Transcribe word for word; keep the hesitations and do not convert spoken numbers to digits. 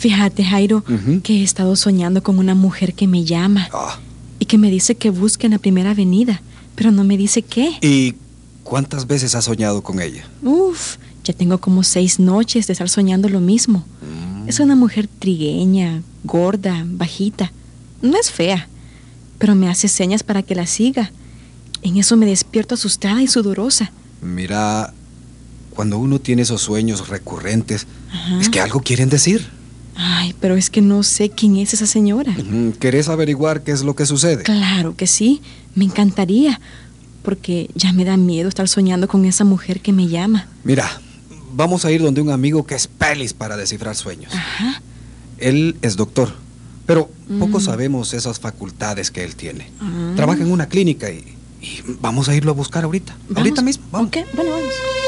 Fíjate, Jairo, Uh-huh. que he estado soñando con una mujer que me llama Ah, y que me dice que busque en la primera avenida, pero no me dice qué. ¿y cuántas veces has soñado con ella? Uf, ya tengo como seis noches de estar soñando lo mismo. Mm. Es una mujer trigueña, gorda, bajita. No es fea, pero me hace señas para que la siga. En eso me despierto asustada y sudorosa. Mira, cuando uno tiene esos sueños recurrentes, Ajá. es que algo quieren decir. Ay, pero es que no sé quién es esa señora. Mm, ¿Querés averiguar qué es lo que sucede? Claro que sí, me encantaría, porque ya me da miedo estar soñando con esa mujer que me llama. Mira, vamos a ir donde un amigo que es pelis para descifrar sueños. Ajá. Él es doctor, pero poco Mm. sabemos esas facultades que él tiene. Ah. Trabaja en una clínica y, y vamos a irlo a buscar ahorita. ¿Vamos? Ahorita mismo, vamos. Ok, bueno, vamos.